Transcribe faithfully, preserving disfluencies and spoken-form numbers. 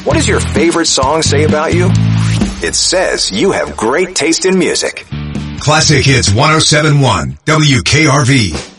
What does your favorite song say about you? It says you have great taste in music. Classic Hits one oh seven point one, W K R V.